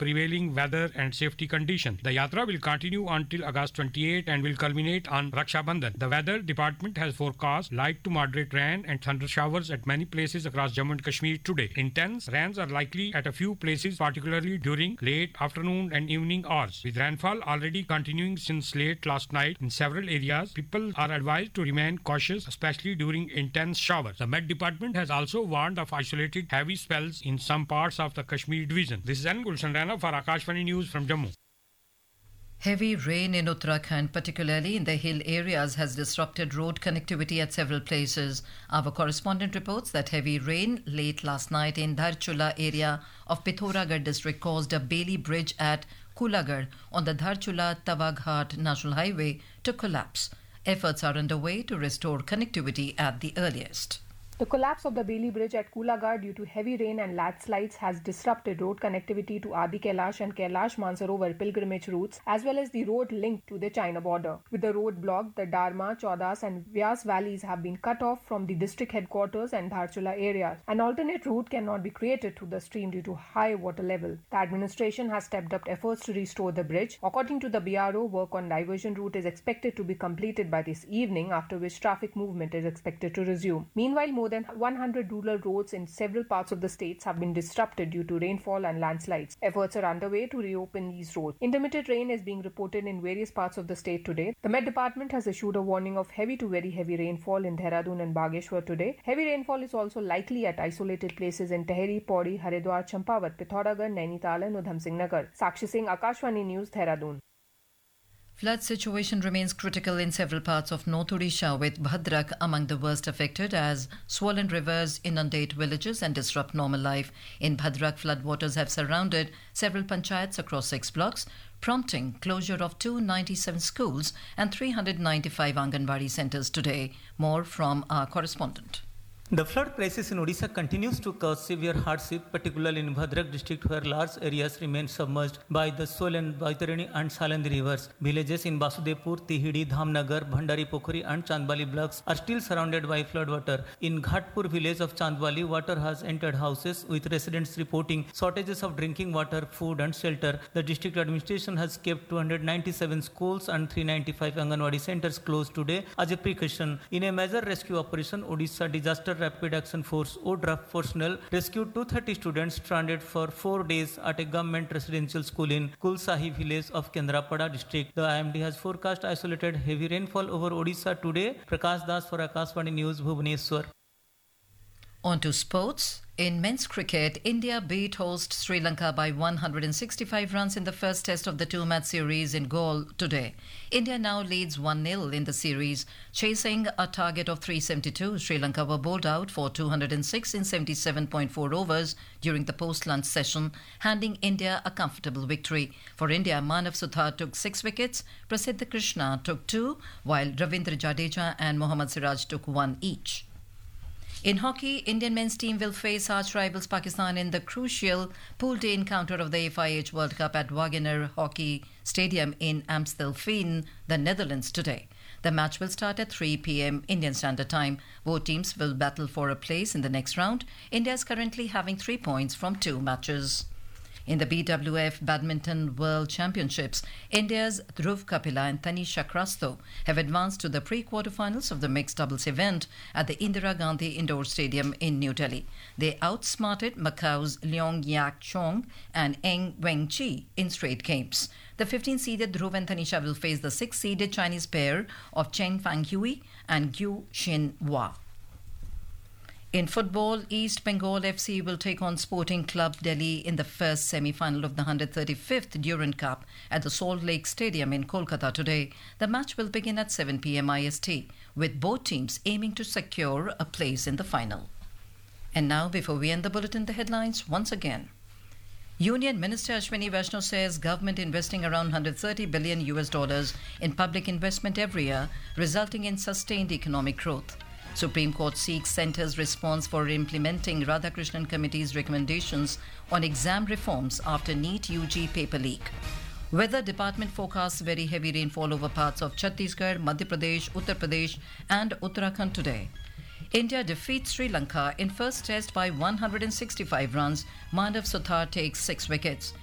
prevailing weather and safety conditions. The Yatra will continue until August 28 and will culminate on Raksha Bandhan. The weather department has forecast light to moderate rain and thunder showers at many places across Jammu and Kashmir today. Intense rains are likely at a few places, particularly during late afternoon and evening hours. With rainfall already continuing since late last night in several areas, people are advised to remain cautious, especially during intense showers. The Met Department has also warned of isolated heavy spells in some parts of the Kashmir division. This is N. Gulshan Rana for Akashvani News from Jammu. Heavy rain in Uttarakhand, particularly in the hill areas, has disrupted road connectivity at several places. Our correspondent reports that heavy rain late last night in Dharchula area of Pithoragarh district caused a Bailey bridge at Kulagarh on the Dharchula-Tawaghat National Highway to collapse. Efforts are underway to restore connectivity at the earliest. The collapse of the Bailey Bridge at Kulagarh due to heavy rain and landslides has disrupted road connectivity to Adi Kailash and Kailash Mansarovar pilgrimage routes, as well as the road linked to the China border. With the road blocked, the Dharma, Chaudas and Vyas valleys have been cut off from the district headquarters and Dharchula areas. An alternate route cannot be created through the stream due to high water level. The administration has stepped up efforts to restore the bridge. According to the BRO, work on diversion route is expected to be completed by this evening, after which traffic movement is expected to resume. Meanwhile, more than 100 rural roads in several parts of the states have been disrupted due to rainfall and landslides. Efforts are underway to reopen these roads. Intermittent rain is being reported in various parts of the state today. The Met Department has issued a warning of heavy to very heavy rainfall in Dehradun and Bageshwar today. Heavy rainfall is also likely at isolated places in Tehri, Pauri, Haridwar, Champawat, Pithoragarh, Nainital and Udham Singh Nagar. Sakshi Singh, Akashvani News, Dehradun. Flood situation remains critical in several parts of North Odisha, with Bhadrak among the worst affected as swollen rivers inundate villages and disrupt normal life. In Bhadrak, floodwaters have surrounded several panchayats across 6 blocks, prompting closure of 297 schools and 395 Anganwadi centres today. More from our correspondent. The flood crisis in Odisha continues to cause severe hardship, particularly in Bhadrak district, where large areas remain submerged by the swollen Baitarani and Salandi rivers. Villages in Basudepur, Tihidi, Dhamnagar, Bhandari Pokhari and Chandbali blocks are still surrounded by floodwater. In Ghatpur village of Chandbali, water has entered houses, with residents reporting shortages of drinking water, food and shelter. The district administration has kept 297 schools and 395 Anganwadi centres closed today as a precaution. In a major rescue operation, Odisha Disaster Rapid Action Force ODRAF personnel rescued 230 students stranded for 4 days at a government residential school in Kulsahi village of Kendrapada district. The IMD has forecast isolated heavy rainfall over Odisha today. Prakash Das for Akashvani News, Bhubaneswar. On to sports. In men's cricket, India beat host Sri Lanka by 165 runs in the first test of the 2-match series in Galle today. India now leads 1-0 in the series, chasing a target of 372. Sri Lanka were bowled out for 206 in 77.4 overs during the post-lunch session, handing India a comfortable victory. For India, Manav Suthar took 6 wickets, Prasidh Krishna took 2, while Ravindra Jadeja and Mohammad Siraj took 1 each. In hockey, Indian men's team will face arch rivals Pakistan in the crucial pool day encounter of the FIH World Cup at Wagener Hockey Stadium in Amstelveen, the Netherlands today. The match will start at 3 p.m. Indian Standard Time. Both teams will battle for a place in the next round. India is currently having 3 points from 2 matches. In the BWF Badminton World Championships, India's Dhruv Kapila and Tanisha Krasto have advanced to the pre-quarterfinals of the mixed doubles event at the Indira Gandhi Indoor Stadium in New Delhi. They outsmarted Macau's Leong Yak Chong and Eng Weng-chi in straight games. The 15-seeded Dhruv and Tanisha will face the 6-seeded Chinese pair of Chen Fanghui and Gyu Xin-hua. In football, East Bengal FC will take on Sporting Club Delhi in the first semi-final of the 135th Durand Cup at the Salt Lake Stadium in Kolkata today. The match will begin at 7 p.m. IST, with both teams aiming to secure a place in the final. And now, before we end the bulletin, the headlines once again. Union Minister Ashwini Vaishnaw says government investing around $130 billion in public investment every year, resulting in sustained economic growth. Supreme Court seeks Centre's response for implementing Radhakrishnan Committee's recommendations on exam reforms after NEET UG paper leak. Weather Department forecasts very heavy rainfall over parts of Chhattisgarh, Madhya Pradesh, Uttar Pradesh and Uttarakhand today. India defeats Sri Lanka in first test by 165 runs. Manav Suthar takes 6 wickets.